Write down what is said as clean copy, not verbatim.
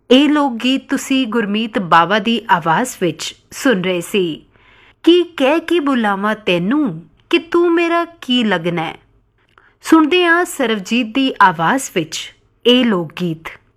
ਇਹ ਲੋਕ ਗੀਤ ਤੁਸੀਂ ਗੁਰਮੀਤ ਬਾਵਾ ਦੀ ਆਵਾਜ਼ ਵਿੱਚ ਸੁਣ ਰਹੇ ਸੀ। ਕੀ ਕਹਿ ਕੇ ਬੁਲਾਵਾਂ ਤੈਨੂੰ ਕਿ ਤੂੰ ਮੇਰਾ ਕੀ ਲੱਗਣਾ ਹੈ। ਸੁਣਦੇ ਹਾਂ ਸਰਬਜੀਤ ਦੀ ਆਵਾਜ਼ ਵਿੱਚ ਇਹ ਲੋਕ ਗੀਤ।